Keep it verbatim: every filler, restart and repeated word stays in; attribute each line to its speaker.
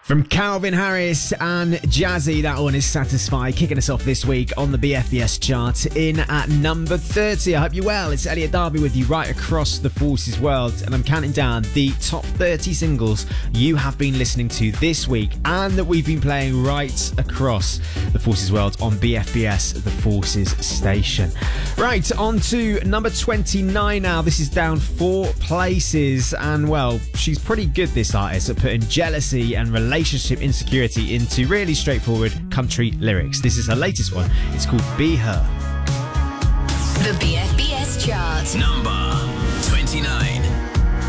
Speaker 1: From Calvin Harris and Jazzy, that one is Satisfy, kicking us off this week on the B F B S chart in at number thirty. I hope you're well. It's Elliot Darby with you right across the Forces world, and I'm counting down the top thirty singles you have been listening to this week and that we've been playing right across the Forces world on B F B S, the Forces station. Right, on to number twenty-nine now. This is down four places, and well, she's pretty good, this artist, at putting jealousy and relationship relationship insecurity into really straightforward country lyrics. This is her latest one. It's called Be Her.
Speaker 2: The B F B S chart.
Speaker 3: Number twenty-nine.